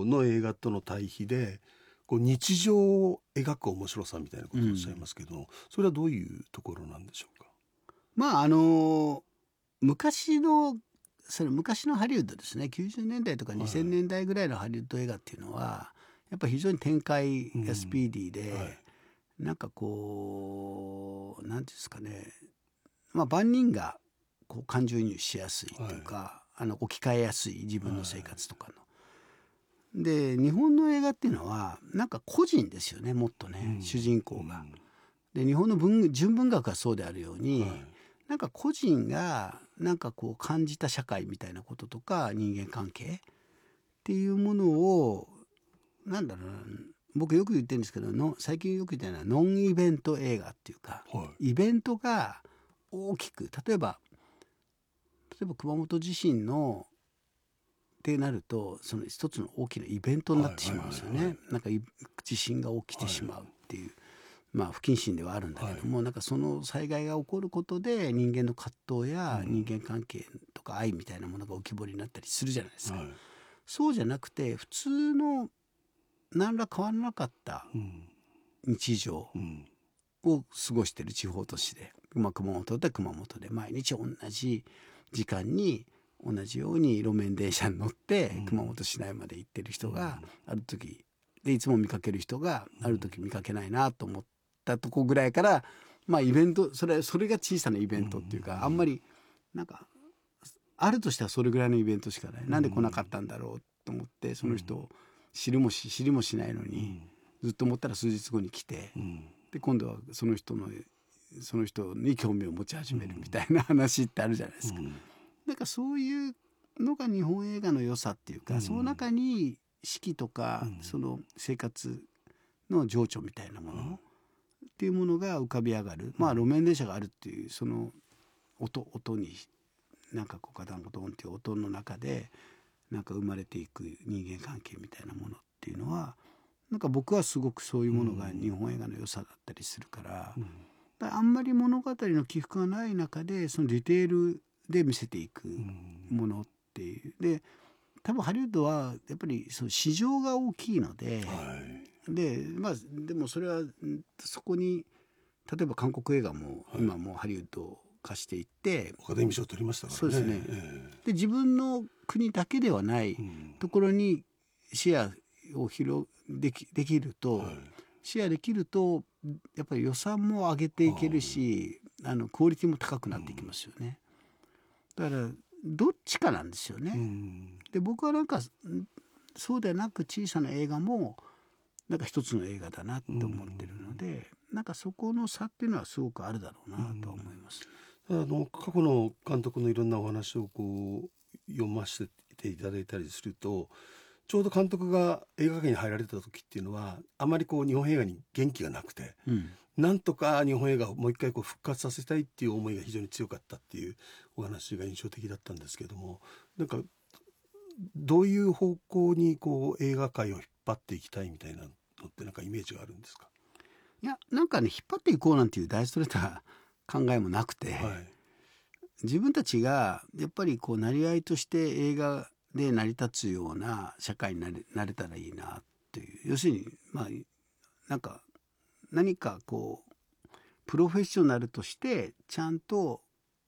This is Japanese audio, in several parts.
の映画との対比でこう日常を描く面白さみたいなことをおっしゃいますけど、それはどういうところなんでしょうか。 まあ昔のハリウッドですね、90年代とか2000年代ぐらいのハリウッド映画っていうのはやっぱり非常に展開がスピーディーで、なんかこうなんていうんですかね、万人がこう感情移入しやすいというか、置き換えやすい自分の生活とかの、で日本の映画っていうのはなんか個人ですよね、もっとね、主人公が。で日本の純文学がそうであるように、なんか個人がなんかこう感じた社会みたいなこととか人間関係っていうものをなんだろうな、僕よく言ってるんですけど最近よく言ってるのはノンイベント映画っていうか、イベントが大きく例えば熊本地震のってなるとその一つの大きなイベントになってしまうんですよね。なんか地震が起きてしまうっていう、不謹慎ではあるんだけども、なんかその災害が起こることで人間の葛藤や人間関係とか愛みたいなものが浮き彫りになったりするじゃないですか。そうじゃなくて普通の何ら変わらなかった日常を過ごしている地方都市で、熊本で熊本で毎日同じ時間に同じように路面電車に乗って熊本市内まで行ってる人がある時で、いつも見かける人がある時見かけないなと思ったとこぐらいから、イベントそれが小さなイベントっていうか、あんまりなんかあるとしたらそれぐらいのイベントしかない。なんで来なかったんだろうと思ってその人を知りもしないのにずっと思ったら数日後に来て、で今度はその人に興味を持ち始めるみたいな話ってあるじゃないですか。なんかそういうのが日本映画の良さっていうか、その中に四季とかその生活の情緒みたいなものっていうものが浮かび上がる。路面電車があるっていうその音になんかこうガタンゴトンっていう音の中でなんか生まれていく人間関係みたいなものっていうのは、なんか僕はすごくそういうものが日本映画の良さだったりするから、あんまり物語の起伏がない中でそのディテールで見せていくものっていうで、多分ハリウッドはやっぱりその市場が大きいので、でもそれはそこに例えば韓国映画も今もうハリウッド化していって、 アカデミー賞取りましたからね。 そうですね、で自分の国だけではないところにシェアをできると、シェアできるとやっぱり予算も上げていけるし、クオリティも高くなっていきますよね。だからどっちかなんですよね。で僕はなんかそうではなく小さな映画もなんか一つの映画だなって思ってるので、なんかそこの差っていうのはすごくあるだろうなと思います。 過去の監督のいろんなお話をこう読ませていただいたりすると、ちょうど監督が映画界に入られた時っていうのはあまりこう日本映画に元気がなくて、なんとか日本映画をもう一回こう復活させたいっていう思いが非常に強かったっていうお話が印象的だったんですけれども、なんかどういう方向にこう映画界を引っ張っていきたいみたいなのってなんかイメージがあるんですか。 いや、なんかね、引っ張っていこうなんていう大ストレートな考えもなくて、自分たちがやっぱりこうなり合いとして映画で成り立つような社会になれたらいいなっていう、要するになんか何かこうプロフェッショナルとしてちゃんと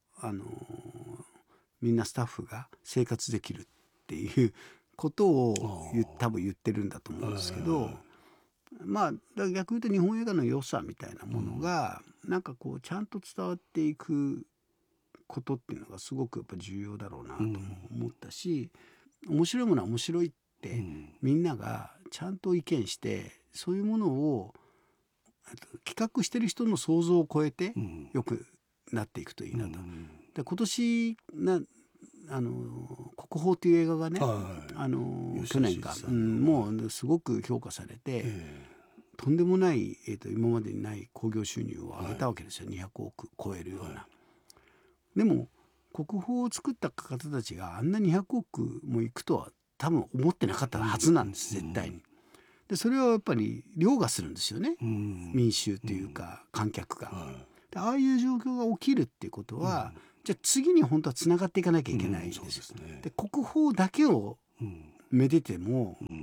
みんなスタッフが生活できるっていうことを多分言ってるんだと思うんですけど、だから逆に言うと日本映画の良さみたいなものが、なんかこうちゃんと伝わっていくことっていうのがすごくやっぱ重要だろうなと思ったし、面白いものは面白いってみんながちゃんと意見して、そういうものを企画してる人の想像を超えてよくなっていくといいなと。で今年国宝っていう映画がね、去年か、もうすごく評価されて、とんでもない、今までにない興行収入を上げたわけですよ、200億超えるような。でも国宝を作った方たちがあんな200億もいくとは多分思ってなかったはずなんです、絶対に。でそれはやっぱり凌駕するんですよね、民衆というか観客が。でああいう状況が起きるっていうことは、じゃあ次に本当はつながっていかなきゃいけないんですよ。で国宝だけをめでても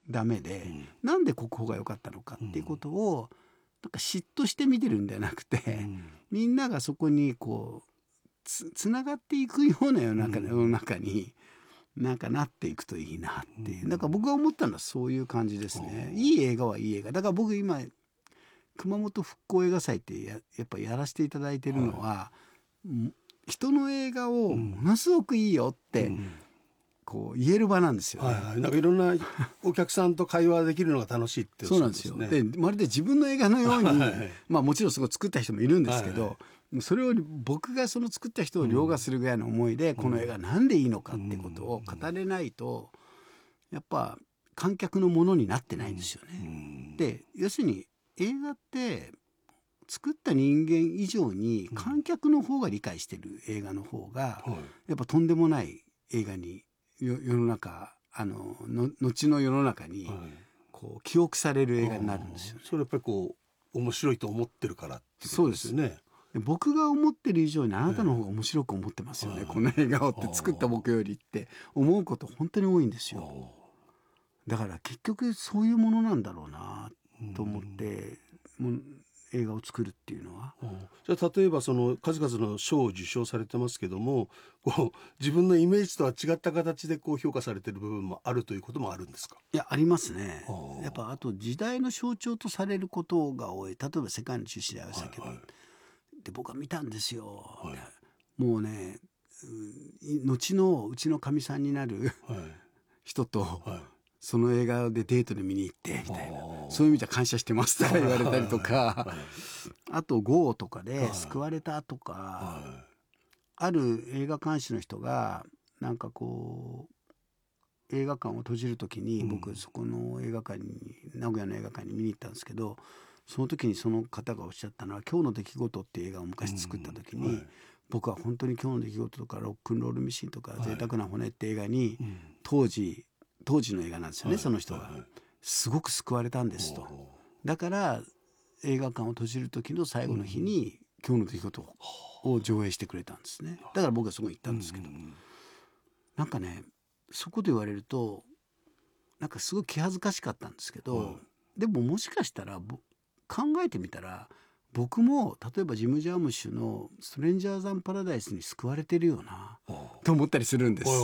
ダメで、なんで国宝が良かったのかっていうことをなんか嫉妬して見てるんじゃなくて、みんながそこにこうつながっていくような世の中になんかなっていくといいなっていう、なんか僕が思ったのはそういう感じですね。いい映画はいい映画だから、僕今熊本復興映画祭ってやっぱやらせていただいてるのは、人の映画をものすごくいいよってこう言える場なんですよね。 なんかいろんなお客さんと会話できるのが楽しいってそうなんですよ。でまるで自分の映画のようにまあもちろんすごい作った人もいるんですけど、それを僕がその作った人を凌駕するぐらいの思いで、この映画なんでいいのかってことを語れないとやっぱ観客のものになってないんですよね。で要するに映画って作った人間以上に観客の方が理解してる映画の方がやっぱとんでもない映画に世の中後の世の中にこう記憶される映画になるんですよね。 それやっぱりこう面白いと思ってるからっていうことですよね。 僕が思ってる以上にあなたの方が面白く思ってますよね、この映画をって作った僕よりって思うこと本当に多いんですよ。だから結局そういうものなんだろうなと思って映画を作るっていうのは。 じゃあ例えばその数々の賞を受賞されてますけども、こう自分のイメージとは違った形でこう評価されてる部分もあるということもあるんですか？ いやありますね。やっぱあと時代の象徴とされることが多い。例えば世界の中心でありましたけど、で僕は見たんですよ、もうね、後のうちのかみさんになる人と、その映画でデートで見に行ってみたいな、そういう意味じゃ感謝してますとか言われたりとか、あと GO とかで救われたとか、ある映画監視の人がなんかこう映画館を閉じる時に、僕そこの映画館に名古屋の映画館に見に行ったんですけど、その時にその方がおっしゃったのは「今日の出来事」っていう映画を昔作った時に、僕は本当に「今日の出来事」とか「ロックンロールミシン」とか「贅沢な骨」って映画に、当時の映画なんですよね、その人がすごく救われたんですと。だから映画館を閉じる時の最後の日に「今日の出来事」を上映してくれたんですね。だから僕はそこに行ったんですけど、なんかねそこで言われるとなんかすごい気恥ずかしかったんですけど、でももしかしたら考えてみたら僕も例えばジム・ジャームッシュの「ストレンジャーザン・パラダイス」に救われてるよなと思ったりするんです。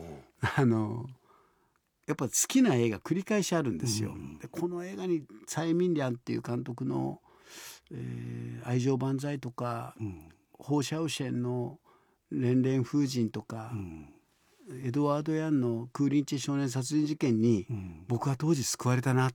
やっぱ好きな映画繰り返しあるんですよ。でこの映画にツァイ・ミンリャンっていう監督の愛情万歳とか、ホー・シャウシェンの連連風神とか、エドワード・ヤンのクーリンチェ少年殺人事件に僕は当時救われたなって、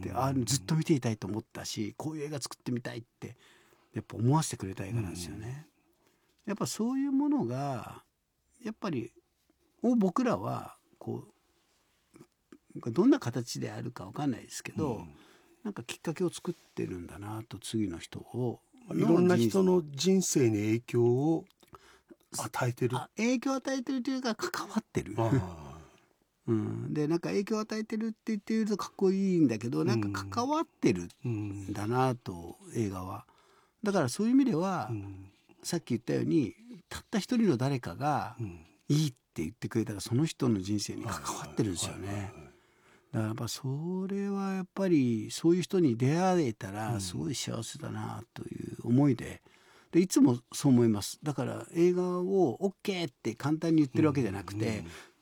ずっと見ていたいと思ったし、こういう映画作ってみたいってやっぱ思わせてくれた映画なんですよね。やっぱそういうものがやっぱり僕らはこうどんな形であるか分かんないですけど、なんかきっかけを作ってるんだなと、次の人をいろんな人の人生に影響を与えてる、 影響を与えてるというか関わってるでなんか影響を与えてるって言ってるとかっこいいんだけど、なんか関わってるんだなと、映画は。だからそういう意味では、さっき言ったようにたった一人の誰かがいいって言ってくれたらその人の人生に関わってるんですよね。だからやっぱそれはやっぱりそういう人に出会えたらすごい幸せだなという思いで、いつもそう思います。だから映画を OK って簡単に言ってるわけじゃなくて、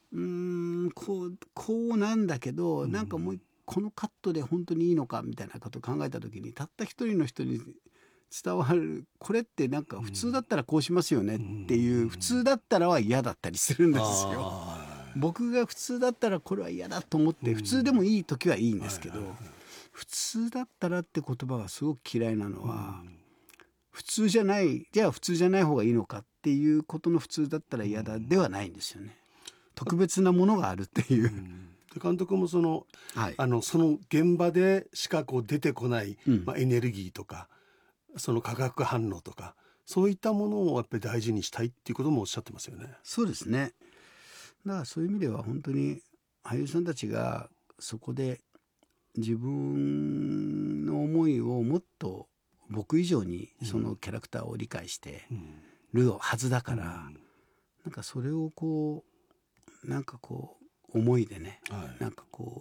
こうなんだけど、なんかもうこのカットで本当にいいのかみたいなことを考えた時に、たった一人の人に伝わる、これってなんか普通だったらこうしますよねっていう、普通だったらは嫌だったりするんですよ。僕が普通だったらこれは嫌だと思って、普通でもいい時はいいんですけど、普通だったらって言葉がすごく嫌いなのは、普通じゃない、じゃあ普通じゃない方がいいのかっていうことの普通だったら嫌だではないんですよね。特別なものがあるっていう。 で監督もその現場でしかこう出てこない、エネルギーとかその化学反応とか、そういったものをやっぱり大事にしたいっていうこともおっしゃってますよね。 そうですね。だからそういう意味では本当に俳優さんたちがそこで自分の思いをもっと僕以上にそのキャラクターを理解してるはずだから、なんかそれをこうなんかこう思いでね、なんかこ